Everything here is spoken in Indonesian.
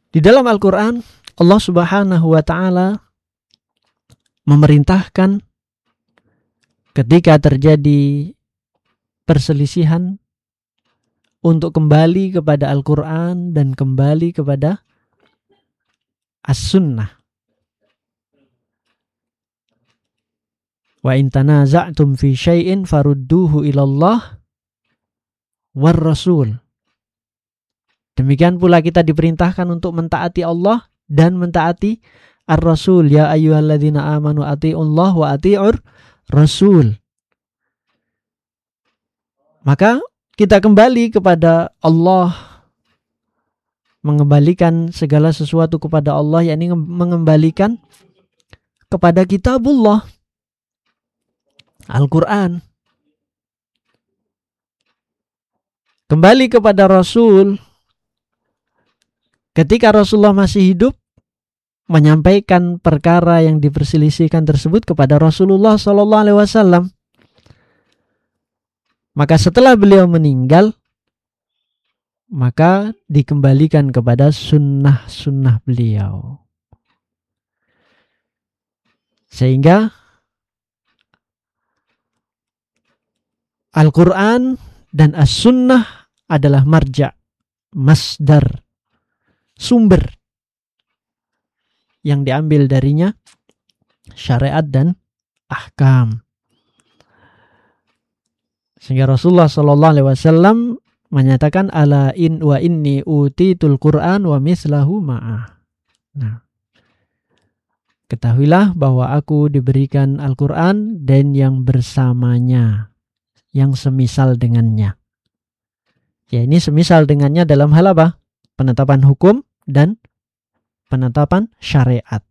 Di dalam Al-Quran, Allah Subhanahu wa Ta'ala memerintahkan ketika terjadi perselisihan untuk kembali kepada Al-Quran dan kembali kepada As-Sunnah. Wa in tanaza'tum fi syai'in farudduhu ilallah war rasul. Demikian pula kita diperintahkan untuk mentaati Allah dan mentaati Ar-Rasul. Ya ayyuhalladzina amanu ati'ullah wa ati'ur rasul. Maka kita kembali kepada Allah, mengembalikan segala sesuatu kepada Allah, yakni mengembalikan kepada kitabullah, Al-Quran. Kembali kepada Rasul. Ketika Rasulullah masih hidup, menyampaikan perkara yang diperselisihkan tersebut kepada Rasulullah SAW. Maka setelah beliau meninggal, maka dikembalikan kepada sunnah-sunnah beliau. Sehingga Al-Quran dan As-Sunnah adalah marja', masdar, sumber yang diambil darinya syariat dan ahkam. Sehingga Rasulullah SAW menyatakan ala in wa inni utitul Qur'an wa mislahu ma'ah. Nah, ketahuilah bahwa aku diberikan Al-Quran dan yang bersamanya, yang semisal dengannya. Ya, ini semisal dengannya dalam hal apa? Penetapan hukum dan penetapan syariat.